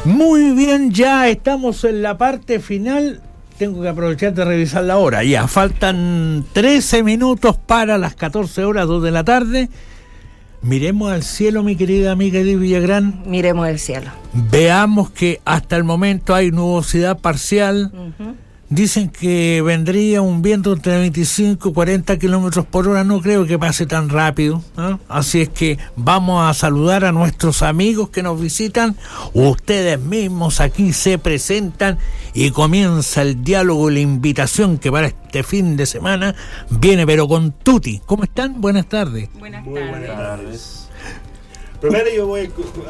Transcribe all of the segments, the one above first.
Muy bien, ya estamos en la parte final. Tengo que aprovechar de revisar la hora. Ya faltan 13 minutos para las 14 horas, 2 de la tarde. Miremos al cielo, mi querida amiga Edith Villagrán. Miremos el cielo. Veamos que hasta el momento hay nubosidad parcial. Dicen que vendría un viento entre 25 y 40 kilómetros por hora. No creo que pase tan rápido, ¿no? Así es que vamos a saludar a nuestros amigos que nos visitan. Ustedes mismos aquí se presentan y comienza el diálogo y la invitación que para este fin de semana viene, pero con tutti. ¿Cómo están? Buenas tardes. Buenas tardes. Primero yo voy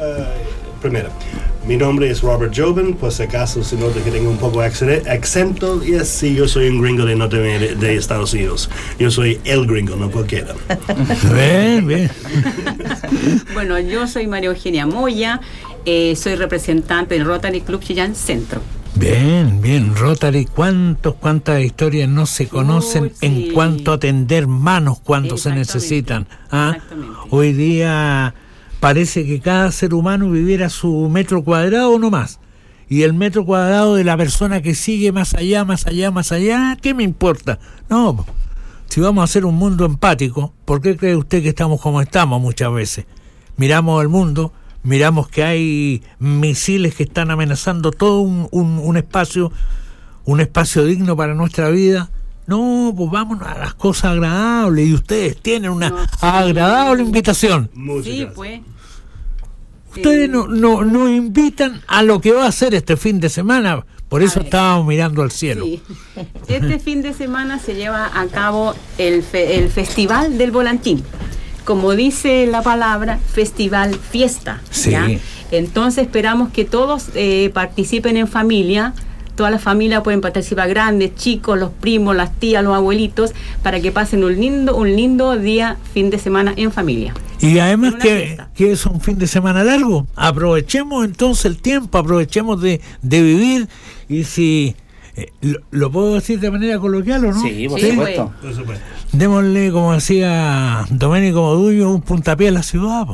mi nombre es Robert Jobin, por si acaso se nota que tengo un poco acento, y sí, yo soy un gringo de Estados Unidos. Yo soy el gringo, no cualquiera. Bien. Bueno, yo soy María Eugenia Moya, soy representante del Rotary Club Chillán Centro. Bien, Rotary, cuántas historias no se conocen en cuanto a tender manos cuando se necesitan. Hoy día parece que cada ser humano viviera su metro cuadrado o no más. Y el metro cuadrado de la persona que sigue más allá, ¿qué me importa? No, si vamos a hacer un mundo empático, ¿por qué cree usted que estamos como estamos muchas veces? Miramos el mundo, miramos que hay misiles que están amenazando todo un espacio digno para nuestra vida. No, pues vámonos a las cosas agradables, y ustedes tienen una agradable invitación. Sí, pues. Ustedes nos invitan a lo que va a ser este fin de semana, por eso estábamos mirando al cielo. Sí. Este fin de semana se lleva a cabo el Festival del Volantín. Como dice la palabra, festival, fiesta. Sí. ¿Ya? Entonces esperamos que todos participen en familia. Todas las familias pueden participar, grandes, chicos, los primos, las tías, los abuelitos, para que pasen un lindo día, fin de semana en familia. Y además que es un fin de semana largo. Aprovechemos entonces el tiempo, aprovechemos de vivir. Y si lo puedo decir de manera coloquial, ¿o no? Sí, por supuesto. Démosle, como decía Domenico Modugno, un puntapié a la ciudad.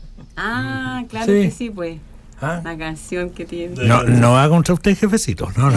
Claro que sí, pues. La canción que tiene. No va contra usted, jefecito. No.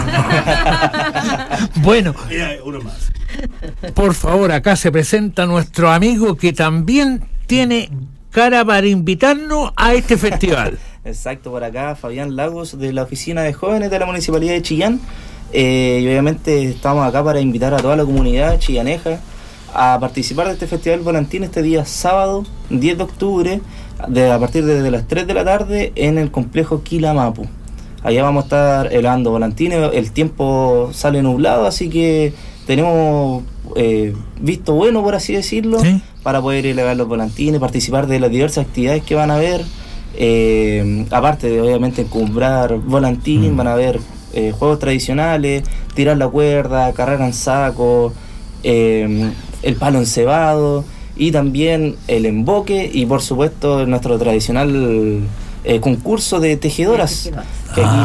Bueno, uno más. Por favor, acá se presenta nuestro amigo que también tiene cara para invitarnos a este festival. Exacto, por acá Fabián Lagos, de la Oficina de Jóvenes de la Municipalidad de Chillán. Y obviamente estamos acá para invitar a toda la comunidad chillaneja a participar de este Festival Volantín este día sábado 10 de octubre a partir de las 3 de la tarde en el complejo Quilamapu. Allá vamos a estar elevando volantines. El tiempo sale nublado, así que tenemos visto bueno, por así decirlo, ¿sí?, para poder elevar los volantines, participar de las diversas actividades que van a haber. Aparte de obviamente encumbrar volantín, van a haber juegos tradicionales, tirar la cuerda, carrera en saco, el palo encebado, y también el emboque, y por supuesto nuestro tradicional concurso de tejedoras, que aquí